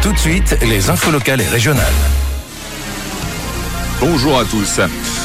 Tout de suite, les infos locales et régionales. Bonjour à tous.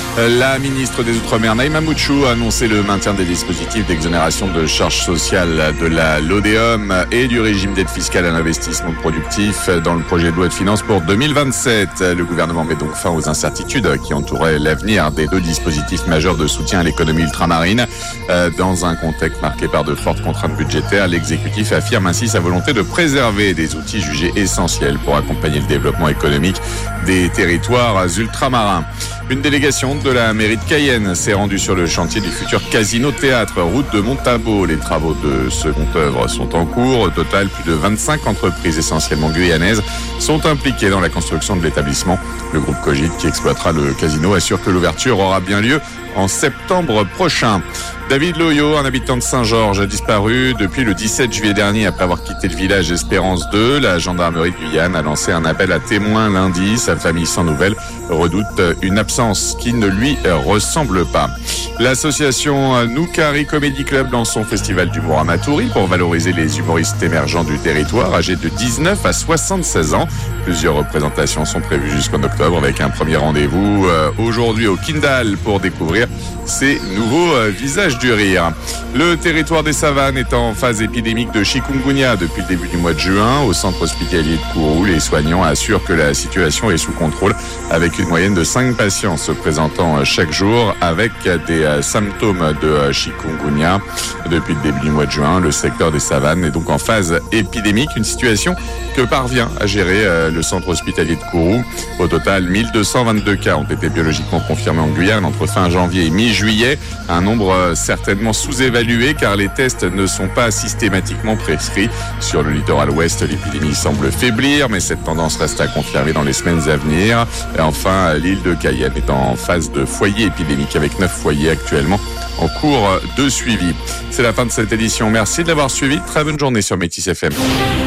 La ministre des Outre-mer, Naïma Mouchou, a annoncé le maintien des dispositifs d'exonération de charges sociales de la LODEOM et du régime d'aide fiscale à l'investissement productif dans le projet de loi de finances pour 2027. Le gouvernement met donc fin aux incertitudes qui entouraient l'avenir des deux dispositifs majeurs de soutien à l'économie ultramarine. Dans un contexte marqué par de fortes contraintes budgétaires, l'exécutif affirme ainsi sa volonté de préserver des outils jugés essentiels pour accompagner le développement économique des territoires ultramarins. Une délégation de la mairie de Cayenne s'est rendue sur le chantier du futur casino-théâtre route de Montabault. Les travaux de seconde œuvre sont en cours. Au total, plus de 25 entreprises essentiellement guyanaises sont impliquées dans la construction de l'établissement. Le groupe Cogit, qui exploitera le casino, assure que l'ouverture aura bien lieu en septembre prochain. David Loyo, un habitant de Saint-Georges, a disparu depuis le 17 juillet dernier après avoir quitté le village Espérance 2. La gendarmerie de Guyane a lancé un appel à témoins lundi. Sa famille sans nouvelles redoute une absence qui ne lui ressemble pas. L'association Noukari Comedy Club lance son festival d'humour à Matoury pour valoriser les humoristes émergents du territoire âgés de 19 à 76 ans. Plusieurs représentations sont prévues jusqu'en octobre avec un premier rendez-vous aujourd'hui au Kindal pour découvrir ces nouveaux visages du rire. Le territoire des Savanes est en phase épidémique de chikungunya depuis le début du mois de juin. Au centre hospitalier de Kourou, les soignants assurent que la situation est sous contrôle avec une moyenne de 5 patients se présentant chaque jour avec des symptômes de chikungunya. Depuis le début du mois de juin, le secteur des Savanes est donc en phase épidémique, une situation que parvient à gérer le centre hospitalier de Kourou. Au total, 1222 cas ont été biologiquement confirmés en Guyane entre fin janvier et mi-juillet. Un nombre certainement sous-évalué car les tests ne sont pas systématiquement prescrits. Sur le littoral ouest, l'épidémie semble faiblir, mais cette tendance reste à confirmer dans les semaines à venir. Et enfin, l'île de Cayenne est en phase de foyer épidémique avec 9 foyers actuellement en cours de suivi. C'est la fin de cette édition. Merci de l'avoir suivi. Très bonne journée sur Métis FM.